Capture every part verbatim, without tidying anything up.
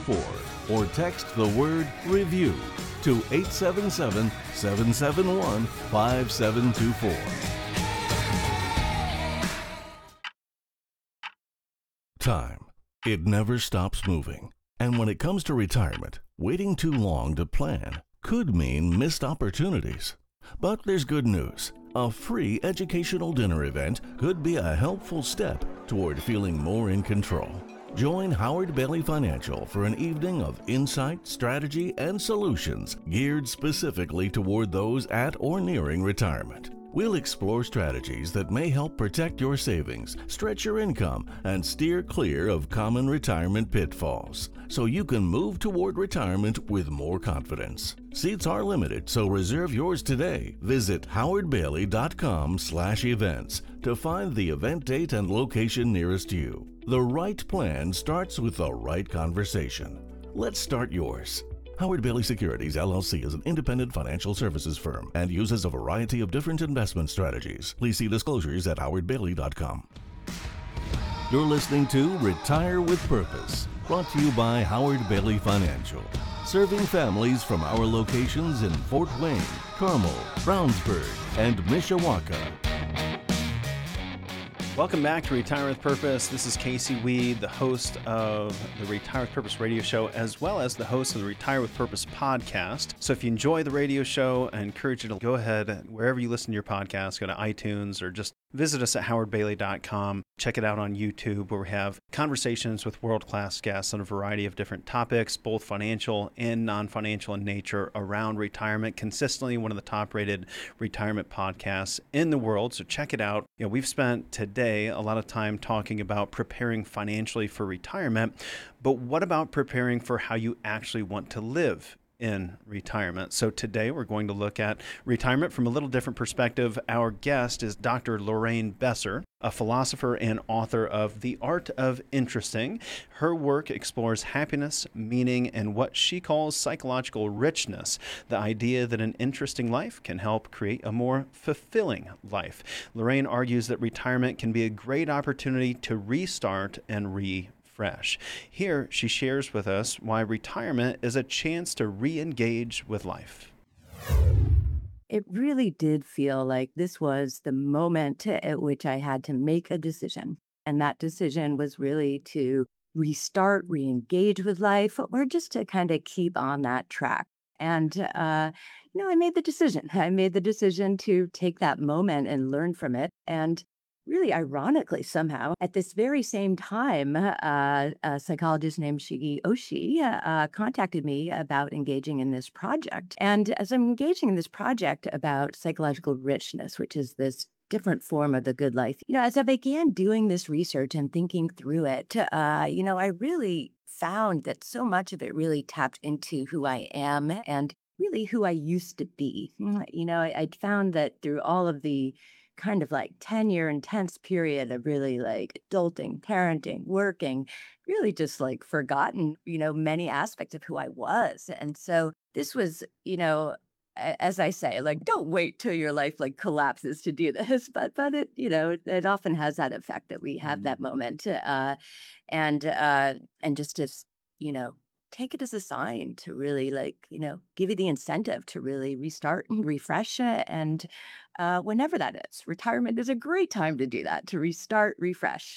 four or text the word REVIEW to eight seven seven, seven seven one, five seven two four. Time. It never stops moving. And when it comes to retirement, waiting too long to plan could mean missed opportunities. But there's good news. A free educational dinner event could be a helpful step toward feeling more in control. Join Howard Bailey Financial for an evening of insight, strategy, and solutions geared specifically toward those at or nearing retirement. We'll explore strategies that may help protect your savings, stretch your income, and steer clear of common retirement pitfalls, so you can move toward retirement with more confidence. Seats are limited, so reserve yours today. Visit howardbailey.com slash events to find the event date and location nearest you. The right plan starts with the right conversation. Let's start yours. Howard Bailey Securities, L L C is an independent financial services firm and uses a variety of different investment strategies. Please see disclosures at howard bailey dot com. You're listening to Retire with Purpose, brought to you by Howard Bailey Financial, serving families from our locations in Fort Wayne, Carmel, Brownsburg, and Mishawaka. Welcome back to Retire with Purpose. This is Casey Weed, the host of the Retire with Purpose radio show, as well as the host of the Retire with Purpose podcast. So if you enjoy the radio show, I encourage you to go ahead, wherever you listen to your podcast, go to iTunes or just visit us at howard bailey dot com. Check it out on YouTube, where we have conversations with world-class guests on a variety of different topics, both financial and non-financial in nature, around retirement. Consistently one of the top-rated retirement podcasts in the world, so check it out. You know, we've spent today a lot of time talking about preparing financially for retirement, but what about preparing for how you actually want to live in retirement? So today we're going to look at retirement from a little different perspective. Our guest is Doctor Lorraine Besser, a philosopher and author of The Art of Interesting. Her work explores happiness, meaning, and what she calls psychological richness, the idea that an interesting life can help create a more fulfilling life. Lorraine argues that retirement can be a great opportunity to restart and re fresh. Here, she shares with us why retirement is a chance to re-engage with life. It really did feel like this was the moment at which I had to make a decision. And that decision was really to restart, re-engage with life, or just to kind of keep on that track. And, uh, you know, I made the decision. I made the decision to take that moment and learn from it. And really ironically, somehow, at this very same time, uh, a psychologist named Shigi Oshii uh, contacted me about engaging in this project. And as I'm engaging in this project about psychological richness, which is this different form of the good life, you know, as I began doing this research and thinking through it, uh, you know, I really found that so much of it really tapped into who I am and really who I used to be. You know, I, I'd found that through all of the kind of like ten year intense period of really like adulting, parenting, working, really just like forgotten, you know, many aspects of who I was. And so this was, you know, a- as I say, like, don't wait till your life like collapses to do this, but, but it, you know, it, it often has that effect that we have that moment. Uh, and, uh, and just to, you know, take it as a sign to really like, you know, give you the incentive to really restart and refresh it. And uh, whenever that is, retirement is a great time to do that, to restart, refresh.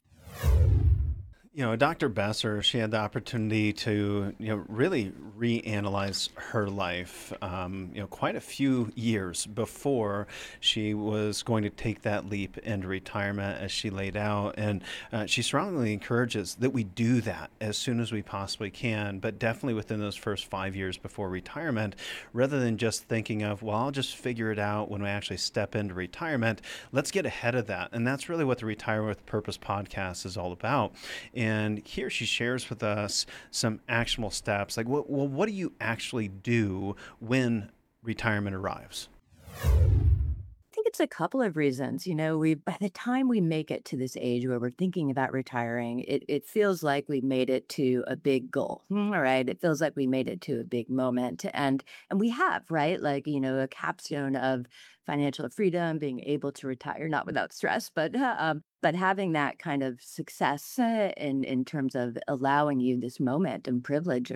You know, Doctor Besser, she had the opportunity to, you know, really reanalyze her life, um, you know, quite a few years before she was going to take that leap into retirement, as she laid out. And uh, she strongly encourages that we do that as soon as we possibly can, but definitely within those first five years before retirement, rather than just thinking of, well, I'll just figure it out when I actually step into retirement. Let's get ahead of that. And that's really what the Retire with Purpose podcast is all about. And here she shares with us some actionable steps, like, well, well, what do you actually do when retirement arrives? I think it's a couple of reasons. You know, we by the time we make it to this age where we're thinking about retiring, it, it feels like we made it to a big goal. mm, All right. It feels like we made it to a big moment. And and we have, right? Like, you know, a capstone of financial freedom, being able to retire, not without stress, but uh, um, but having that kind of success uh, in in terms of allowing you this moment and privilege